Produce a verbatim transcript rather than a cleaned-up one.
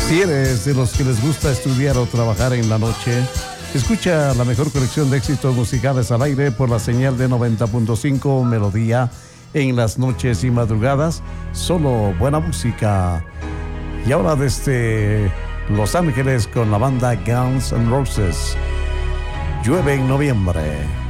Si eres de los que les gusta estudiar o trabajar en la noche, escucha la mejor colección de éxitos musicales al aire por la señal de noventa punto cinco Melodía en las noches y madrugadas. Solo buena música. Y ahora desde Los Ángeles con la banda Guns N' Roses. Llueve en noviembre.